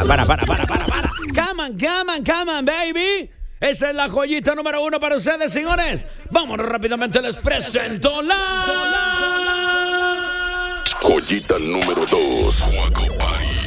Come on, baby. Esa es la joyita número 1 para ustedes, señores. Vámonos rápidamente, les presento la joyita número 2. Juaco Party.